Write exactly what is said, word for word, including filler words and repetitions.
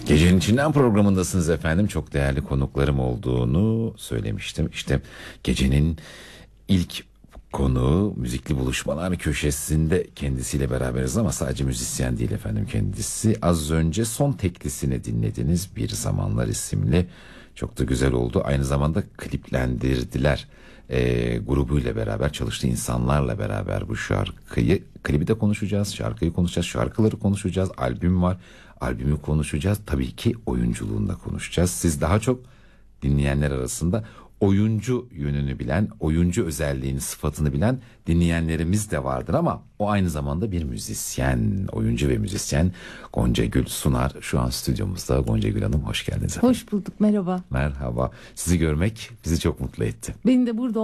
Gecenin içinden programındasınız efendim. Çok değerli konuklarım olduğunu söylemiştim. İşte gecenin ilk konuğu müzikli buluşmalar köşesinde kendisiyle beraberiz ama sadece müzisyen değil efendim kendisi. Az önce son teklisini dinlediniz, Bir Zamanlar isimli. Çok da güzel oldu. Aynı zamanda kliplendirdiler. E, grubuyla beraber, çalıştığı insanlarla beraber bu şarkıyı, klibi de konuşacağız, şarkıyı konuşacağız, şarkıları konuşacağız, albüm var, albümü konuşacağız, tabii ki oyunculuğunu da konuşacağız. Siz daha çok dinleyenler arasında oyuncu yönünü bilen, oyuncu özelliğini, sıfatını bilen dinleyenlerimiz de vardır ama o aynı zamanda bir müzisyen, oyuncu ve müzisyen Gonca Gül Sunar şu an stüdyomuzda. Gonca Gül Hanım, hoş geldiniz efendim. Hoş bulduk, merhaba. Merhaba. Sizi görmek bizi çok mutlu etti. Beni de burada